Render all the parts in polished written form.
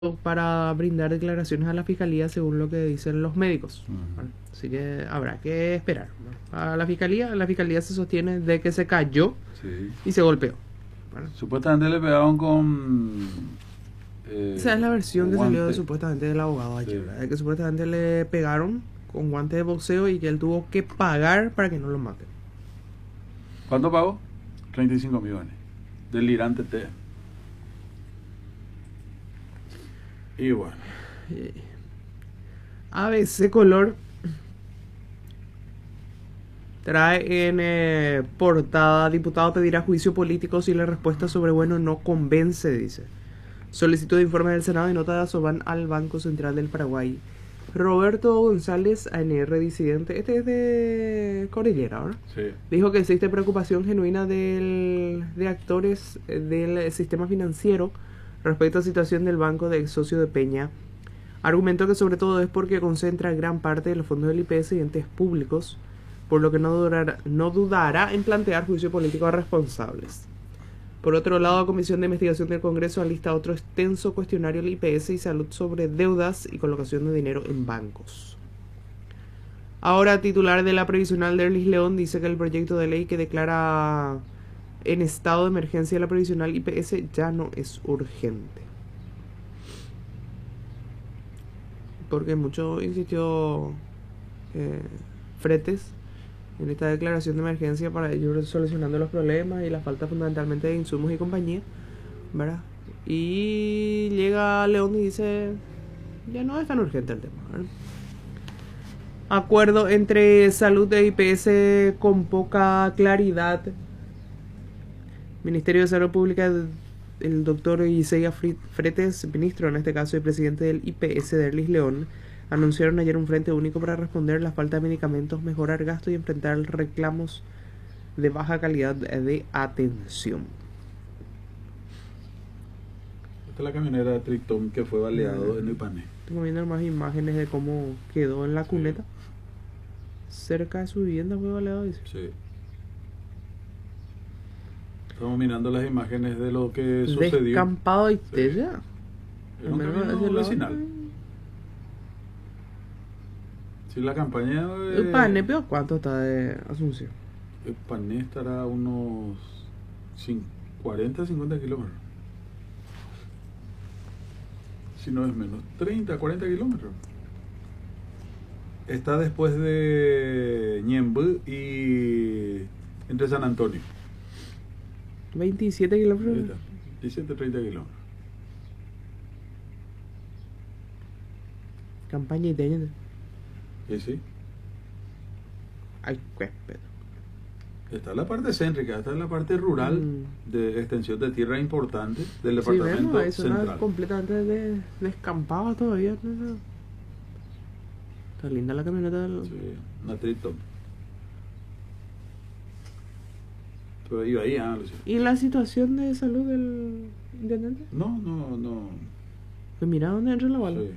para brindar declaraciones a la fiscalía según lo que dicen los médicos. Ujú. Así que habrá que esperar. A la fiscalía se sostiene de que se cayó Sí. y se golpeó. Bueno, Supuestamente le pegaron con esa es la versión que salió guante. supuestamente del abogado Sí. ayer, ¿verdad? De que supuestamente le pegaron con guantes de boxeo y que él tuvo que pagar para que no lo maten. ¿Cuánto pagó? 35 millones. Delirante te. Y bueno. ABC Color trae en portada: diputado pedirá juicio político si la respuesta sobre Bueno no convence, dice. Solicitud de informe del Senado y nota de Asoban al Banco Central del Paraguay. Roberto González, ANR disidente, este es de Cordillera, ¿verdad? Sí. Dijo que existe preocupación genuina de actores del sistema financiero respecto a la situación del banco de ex socio de Peña. Argumentó que sobre todo es porque concentra gran parte de los fondos del IPS y entes públicos, por lo que no dudará en plantear juicio político a responsables. Por otro lado, la Comisión de Investigación del Congreso alista otro extenso cuestionario al IPS y salud sobre deudas y colocación de dinero en bancos. Ahora, titular de la previsional Derlis León dice que el proyecto de ley que declara en estado de emergencia la previsional IPS ya no es urgente. Porque mucho insistió Fretes en esta declaración de emergencia para ir solucionando los problemas y la falta fundamentalmente de insumos y compañía, ¿verdad? Y llega León y dice, ya no es tan urgente el tema, ¿verdad? Acuerdo entre salud e IPS con poca claridad. Ministerio de Salud Pública, el doctor Isaías Fretes, ministro en este caso y presidente del IPS de Erlis León, anunciaron ayer un frente único para responder la falta de medicamentos, mejorar gasto y enfrentar reclamos de baja calidad de atención. Esta es la camionera de Tricton que fue baleado en el Pané. Estamos viendo más imágenes de cómo quedó en la cuneta. Cerca de su vivienda fue baleado, dice. Sí. Estamos mirando las imágenes de lo que sucedió. Descampado y Tella. Era un camino vecinal. Sí, la campaña ¿El Pané, pero cuánto está de Asunción? El Pané estará a unos 40, 50 kilómetros. Si no es menos, 30, 40 kilómetros. Está después de Ñemby y entre San Antonio. 27 kilómetros. 17, 30 kilómetros. Campaña y Tella. ¿Y sí? Ay, qué pedo. Está en la parte céntrica, está en la parte rural de extensión de tierra importante del departamento vemos, hay zonas central. completamente descampadas todavía. ¿No? Está linda la camioneta del... Sí, una Triton. Pero iba ahí, Lucio. ¿Y la situación de salud del intendente? No. Pues mira dónde entra la bala. Sí.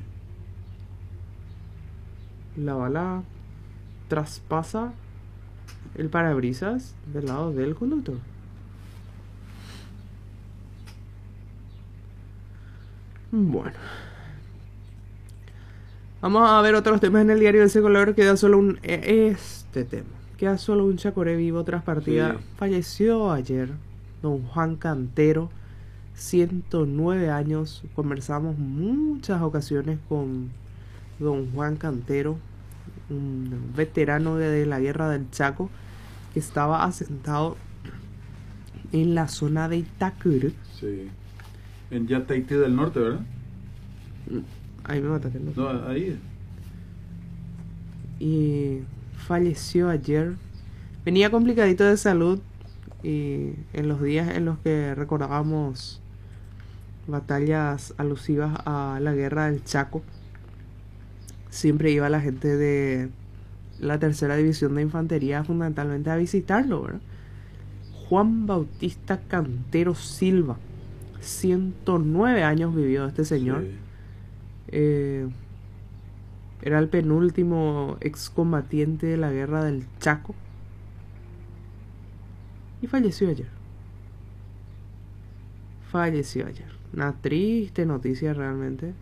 La bala traspasa el parabrisas del lado del conductor. Bueno, vamos a ver otros temas en el diario de ese color. Queda solo un Chacoré vivo tras partida. Sí. Falleció ayer don Juan Cantero, 109 años. Conversamos muchas ocasiones con don Juan Cantero, un veterano de la guerra del Chaco, que estaba asentado en la zona de Itacur. Sí. En Yataití del Norte, ¿verdad? Ahí me mataste, ¿no? No, ahí. Y falleció ayer. Venía complicadito de salud y en los días en los que recordábamos batallas alusivas a la guerra del Chaco, siempre iba la gente de la tercera división de infantería fundamentalmente a visitarlo, ¿verdad? Juan Bautista Cantero Silva, 109 años vivió este señor. Sí. Era el penúltimo excombatiente de la guerra del Chaco y falleció ayer. Una triste noticia realmente.